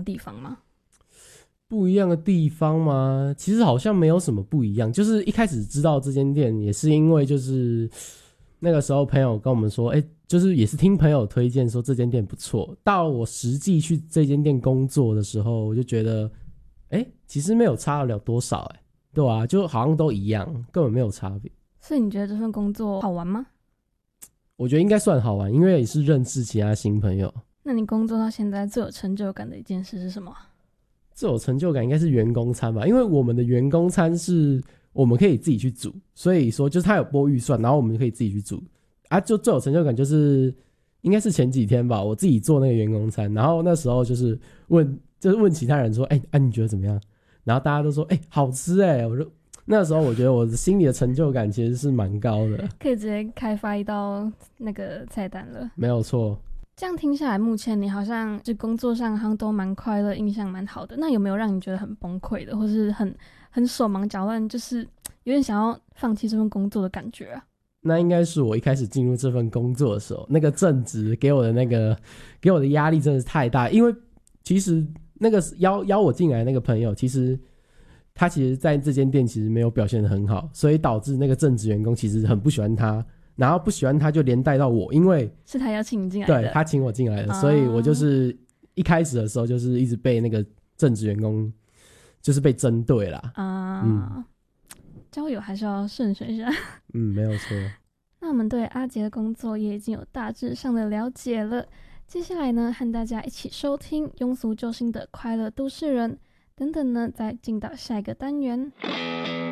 的地方吗？ 不一样的地方吗？其实好像没有什么不一样，就是一开始知道这间店也是因为就是那个时候朋友跟我们说，就是也是听朋友推荐说这间店不错，到我实际去这间店工作的时候，我就觉得其实没有差得了多少对啊，就好像都一样，根本没有差别。 所以你觉得这份工作好玩吗？ 我觉得应该算好玩，因为也是认识其他新朋友。 那你工作到现在最有成就感的一件事是什么？ 最有成就感应该是员工餐吧，因为我们的员工餐是我们可以自己去煮，所以说就是他有拨预算，然后我们可以自己去煮啊。就最有成就感就是应该是前几天吧，我自己做那个员工餐，然后那时候就是问其他人说，你觉得怎么样？然后大家都说，好吃我就那时候我觉得我心里的成就感其实是蛮高的， 可以直接开发一道那个菜单了。 没有错。 这样听下来，目前你好像就工作上好像都蛮快乐，印象蛮好的。那有没有让你觉得很崩溃的，或是很手忙脚乱，就是有点想要放弃这份工作的感觉啊？ 那应该是我一开始进入这份工作的时候，那个正职给我的压力真的是太大。因为其实那个邀我进来那个朋友，其实在这间店其实没有表现得很好，所以导致那个正职员工其实很不喜欢他。然后不喜欢他就连带到我，因为是他邀请你进来的， 对，他请我进来的，所以我就是一开始的时候就是一直被那个正职员工就是被针对啦。 交友还是要慎选一下。 没有错。 那我们对阿杰的工作也已经有大致上的了解了，接下来呢，和大家一起收听庸俗救星的快乐都市人，等等呢，再进到下一个单元。